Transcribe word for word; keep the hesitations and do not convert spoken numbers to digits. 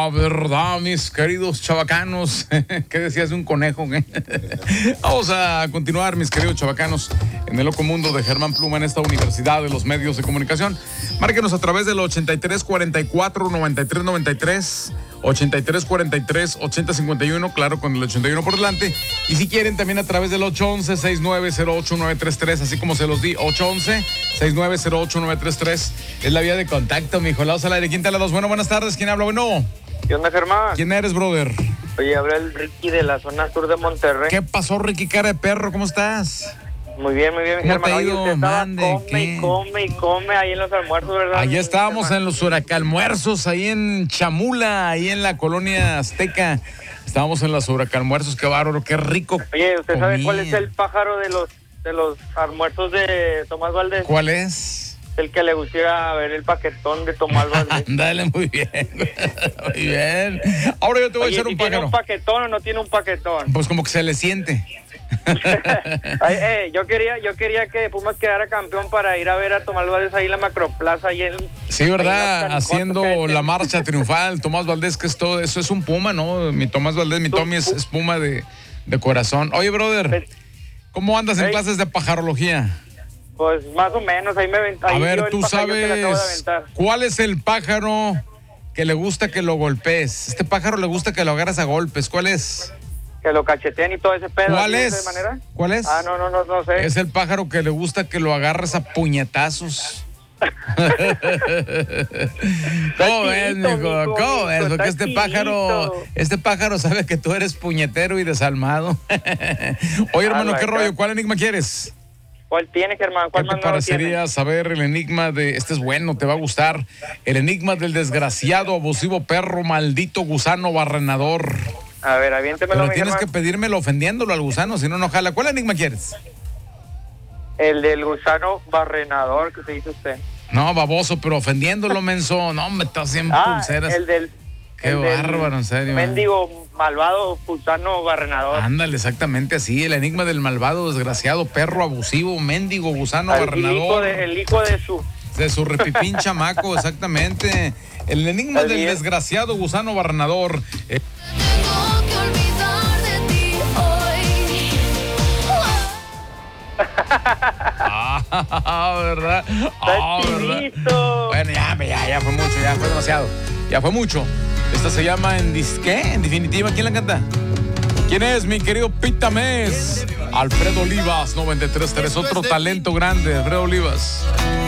¿verdad, mis queridos chavacanos? ¿Qué decías de un conejo? Vamos a continuar, mis queridos chavacanos, en el loco mundo de Germán Pluma en esta Universidad de los Medios de Comunicación. Márquenos a través del ochenta y tres cuarenta y cuatro noventa y tres noventa y tres, ochenta y tres cuarenta y tres ochenta cincuenta y uno, claro, con el ochenta y uno por delante. Y si quieren, también a través del ocho once, sesenta y nueve cero ocho nueve tres tres, así como se los di, ocho once, sesenta y nueve cero ocho nueve tres tres, es la vía de contacto, mijo. Lados al aire, ¿quién te la dos? Bueno, buenas tardes, ¿quién habla? Bueno. ¿Qué onda, Germán? ¿Quién eres, brother? Oye, habla el Ricky de la zona sur de Monterrey. ¿Qué pasó, Ricky, cara de perro? ¿Cómo estás? Muy bien, muy bien, ¿Cómo Germán. te ha Oye, ido? usted estaba Mande, come ¿qué? y come y come ahí en los almuerzos, ¿verdad? Allá estábamos Germán? en los huracalmuerzos, ahí en Chamula, ahí en la colonia Azteca. Estábamos en los huracalmuerzos, qué bárbaro, qué rico. Oye, ¿usted sabe comía. cuál es el pájaro de los de los almuerzos de Tomás Valdés? ¿Cuál es? El que le gustaría ver el paquetón de Tomás Valdés. Dale, muy bien. Muy bien. Ahora yo te voy Oye, a echar ¿sí un tiene pájaro. un paquetón o no tiene un paquetón? Pues como que se le siente. Ay, eh, yo quería yo quería que Pumas quedara campeón para ir a ver a Tomás Valdés ahí en la Macroplaza ahí en, Sí, ¿verdad? ahí en las Haciendo Canicotas. la marcha triunfal. Tomás Valdés, que es todo, eso es un puma, ¿no? Mi Tomás Valdés, mi Tommy es, es puma de, de corazón. Oye, brother, ¿cómo andas en Hey. clases de pajarología? Pues más o menos, ahí me avent- ahí A yo ver, el tú pajarillo que le acabo de sabes aventar. cuál es el pájaro que le gusta que lo golpees. Este pájaro le gusta que lo agarres a golpes. ¿Cuál es? Que lo cacheteen y todo ese pedo. ¿Cuál ¿así de es? esa manera? ¿Cuál es? Ah, no, no, no, no sé. Es el pájaro que le gusta que lo agarres a puñetazos. ¿Cómo ves, chidito, mijo? mijo, ¿Cómo ves? mijo, Porque está este chidito. pájaro, este pájaro sabe que tú eres puñetero y desalmado. Oye, hermano, Ah, ¿qué acá. rollo? ¿Cuál enigma quieres? ¿Cuál tiene, Germán? ¿Qué ¿Cuál te más nuevo tiene? parecería saber el enigma de, este es bueno, te va a gustar, el enigma del desgraciado, abusivo perro, maldito gusano barrenador? A ver, aviéntemelo, Pero mi tienes que Germán. pedírmelo ofendiéndolo al gusano, si no, no jala. ¿Cuál enigma quieres? El del gusano barrenador que se dice usted. No, baboso, pero ofendiéndolo, menso. No, me estás haciendo Ah, pulseras. el del... Qué el del bárbaro, en serio. Mendigo, malvado, gusano barrenador. Ándale, exactamente así. El enigma del malvado, desgraciado, perro abusivo, mendigo, gusano Al- el, hijo barrenador. de, el hijo de su... De su repipín chamaco, exactamente. El enigma Al del día. desgraciado gusano barrenador. Eh, Tengo que olvidar de ti hoy. ah, ¿verdad? Ah, Está ¿verdad? chidito. Bueno, ya, ya, ya fue mucho, ya fue demasiado. Ya fue mucho. Esta se llama en dis- ¿qué? En definitiva, ¿quién la canta? ¿Quién es, mi querido Pita Mes? Alfredo Olivas, noventa y tres tres, otro talento grande, Alfredo Olivas.